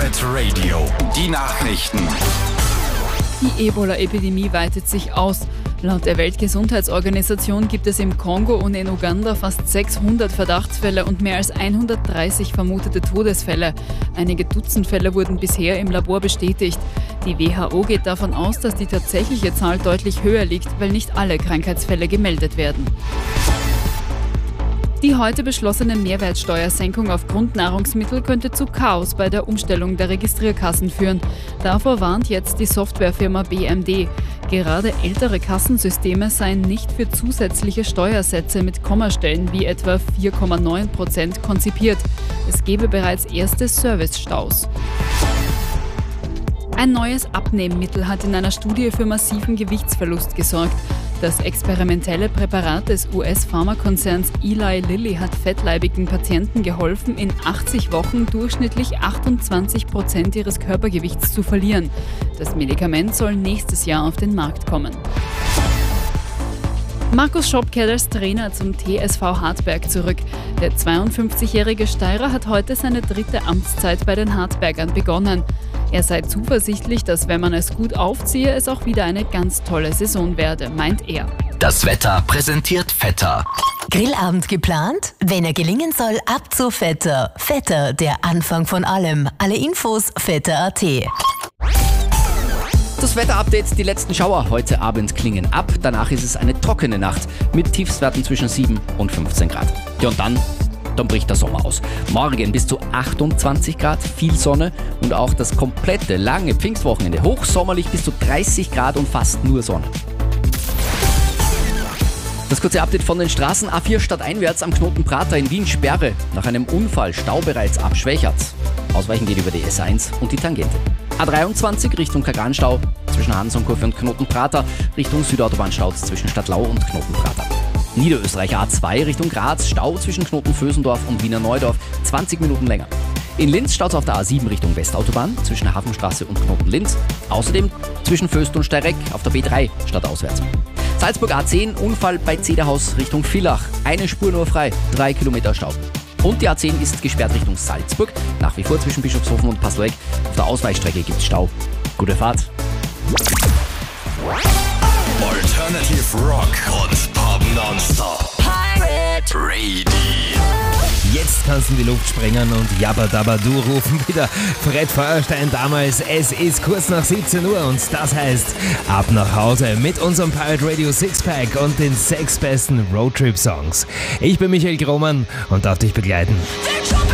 Pirate Radio, die Nachrichten. Die Ebola-Epidemie weitet sich aus. Laut der Weltgesundheitsorganisation gibt es im Kongo und in Uganda fast 600 Verdachtsfälle und mehr als 130 vermutete Todesfälle. Einige Dutzend Fälle wurden bisher im Labor bestätigt. Die WHO geht davon aus, dass die tatsächliche Zahl deutlich höher liegt, weil nicht alle Krankheitsfälle gemeldet werden. Die heute beschlossene Mehrwertsteuersenkung auf Grundnahrungsmittel könnte zu Chaos bei der Umstellung der Registrierkassen führen. Davor warnt jetzt die Softwarefirma BMD. Gerade ältere Kassensysteme seien nicht für zusätzliche Steuersätze mit Kommastellen wie etwa 4,9% konzipiert. Es gebe bereits erste Servicestaus. Ein neues Abnehmmittel hat in einer Studie für massiven Gewichtsverlust gesorgt. Das experimentelle Präparat des US-Pharmakonzerns Eli Lilly hat fettleibigen Patienten geholfen, in 80 Wochen durchschnittlich 28% ihres Körpergewichts zu verlieren. Das Medikament soll nächstes Jahr auf den Markt kommen. Markus Schopp kehrt als Trainer zum TSV Hartberg zurück. Der 52-jährige Steirer hat heute seine 3. Amtszeit bei den Hartbergern begonnen. Er sei zuversichtlich, dass wenn man es gut aufziehe, es auch wieder eine ganz tolle Saison werde, meint er. Das Wetter präsentiert Vetter. Grillabend geplant? Wenn er gelingen soll, ab zu Vetter. Vetter, der Anfang von allem. Alle Infos vetter.at. Das Wetterupdate, die letzten Schauer heute Abend klingen ab. Danach ist es eine trockene Nacht mit Tiefstwerten zwischen 7 und 15 Grad. Ja, und dann bricht der Sommer aus. Morgen bis zu 28 Grad, viel Sonne und auch das komplette lange Pfingstwochenende hochsommerlich bis zu 30 Grad und fast nur Sonne. Das kurze Update von den Straßen. A4 stadteinwärts am Knoten Prater in Wien Sperre. Nach einem Unfall Stau bereits ab Schwächerts. Ausweichen geht über die S1 und die Tangente. A23 Richtung Kagranstau zwischen Hansonkurve und Knoten Prater, Richtung Südautobahnstau zwischen Stadtlau und Knoten Prater. Niederösterreich A2 Richtung Graz, Stau zwischen Knoten Vösendorf und Wiener Neudorf, 20 Minuten länger. In Linz staut es auf der A7 Richtung Westautobahn zwischen Hafenstraße und Knoten Linz. Außerdem zwischen Föst und Steyreck auf der B3 stadtauswärts. Salzburg A10 Unfall bei Zederhaus Richtung Villach. Eine Spur nur frei, 3 Kilometer Stau. Und die A10 ist gesperrt Richtung Salzburg. Nach wie vor zwischen Bischofshofen und Pasleck. Auf der Ausweichstrecke gibt es Stau. Gute Fahrt. Alternative Rock und Pop Nonstop. Pirate Radio. Jetzt kannst du in die Luft springen und Jabba Dabba Du rufen wieder Fred Feuerstein damals. Es ist kurz nach 17 Uhr und das heißt ab nach Hause mit unserem Pirate Radio Sixpack und den 6 besten Roadtrip-Songs. Ich bin Michael Grohmann und darf dich begleiten.